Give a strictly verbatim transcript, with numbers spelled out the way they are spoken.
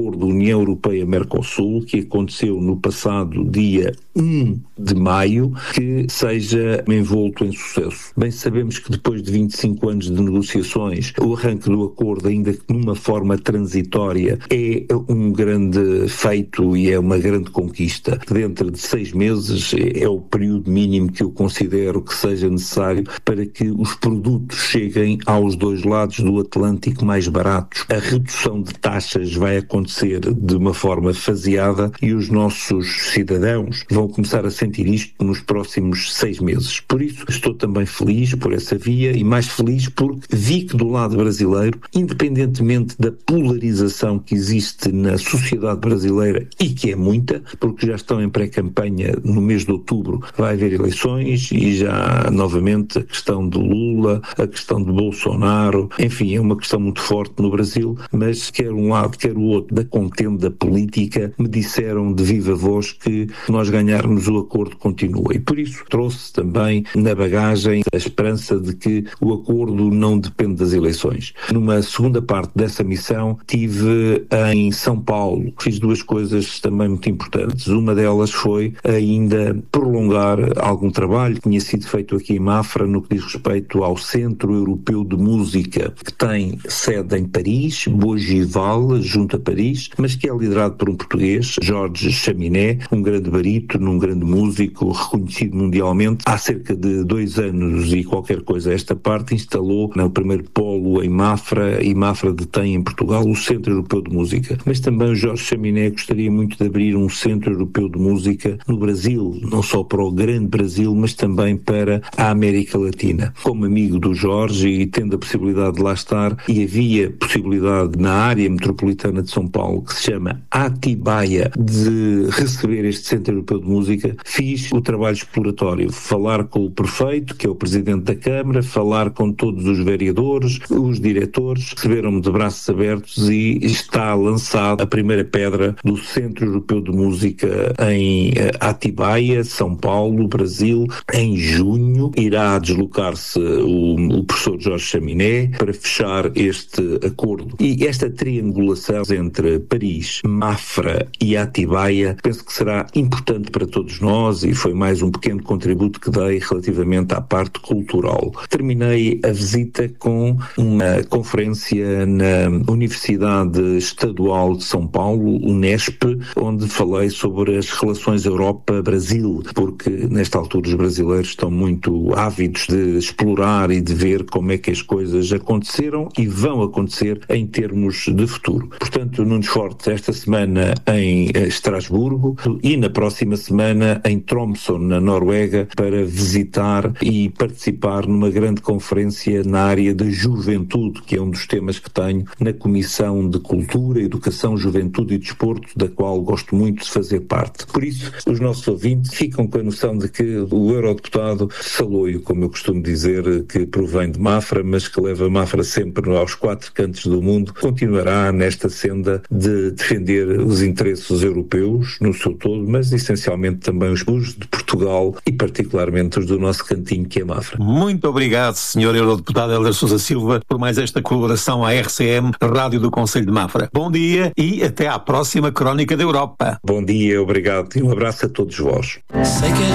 da União Europeia-Mercosul, que aconteceu no passado dia um de maio, que seja envolto em sucesso. Bem sabemos que depois de vinte e cinco anos de negociações, o arranque do acordo, ainda que numa forma transitória, é um grande feito e é uma grande conquista. Dentro de seis meses é o período mínimo que eu considero que seja necessário para que os produtos cheguem aos dois lados do Atlântico mais baratos. A redução de taxas vai acontecer de uma forma faseada e os nossos cidadãos vão começar a sentir isto nos próximos seis meses. Por isso, estou também feliz por essa via e mais feliz porque vi que do lado brasileiro, independentemente da polarização que existe na sociedade brasileira e que é muita, porque já estão em pré-campanha no mês de outubro, vai haver eleições e já novamente a questão de Lula, a questão de Bolsonaro, enfim, é uma questão muito forte no Brasil, mas quer um lado, quer o outro da contenda política, me disseram de viva voz que nós ganharmos o acordo continua. E por isso trouxe também na bagagem a esperança de que o acordo não depende das eleições. Numa segunda parte dessa missão, tive em São Paulo. Fiz duas coisas também muito importantes. Uma delas foi ainda prolongar algum trabalho que tinha sido feito aqui em Mafra no que diz respeito ao Centro Europeu de Música, que tem sede em Paris, Bougival, junto a Paris, mas que é liderado por um português, Jorge Chaminé, um grande barítono, um grande músico reconhecido mundialmente. Há cerca de dois anos e qualquer coisa esta parte instalou no primeiro polo em Mafra, e Mafra detém em Portugal o Centro Europeu de Música. Mas também o Jorge Chaminé gostaria muito de abrir um Centro Europeu de Música no Brasil, não só para o grande Brasil, mas também para a América Latina. Como amigo do Jorge e tendo a possibilidade de lá estar, e havia possibilidade na área metropolitana de São Paulo, que se chama Atibaia, de receber este Centro Europeu de Música, fiz o trabalho exploratório, falar com o prefeito, que é o presidente da Câmara, falar com todos os vereadores, os diretores, receberam-me de braços abertos e está lançada a primeira pedra do Centro Europeu de Música em Atibaia, São Paulo, Brasil. Em junho irá deslocar-se o, o professor Jorge Chaminé para fechar este acordo. E esta triangulação entre Paris, Mafra e Atibaia penso que será importante para todos nós e foi mais um pequeno contributo que dei relativamente à parte cultural. Terminei a visita com uma conferência na Universidade Estadual de São Paulo, Unesp, onde falei sobre as relações Europa-Brasil, porque nesta altura os brasileiros estão muito ávidos de explorar e de ver como é que as coisas aconteceram e vão acontecer em termos de futuro. Portanto, Nunes Forte, esta semana em Estrasburgo e na próxima semana em Tromsø, na Noruega, para visitar e participar numa grande conferência na área da juventude, que é um dos temas que tenho na Comissão de Cultura, Educação, Juventude e Desporto, da qual gosto muito de fazer parte. Por isso, os nossos ouvintes ficam com a noção de que o eurodeputado Saloio, como eu costumo dizer, que provém de Mafra, mas que leva Mafra sempre aos quatro cantos do mundo, continuará nesta senda de defender os interesses europeus no seu todo, mas essencialmente também os de Portugal e particularmente os do nosso cantinho que é Mafra. Muito obrigado, senhor Eurodeputado Hélder Sousa Silva, por mais esta colaboração à R C M, Rádio do Concelho de Mafra. Bom dia e até à próxima Crónica da Europa. Bom dia, obrigado e um abraço a todos vós.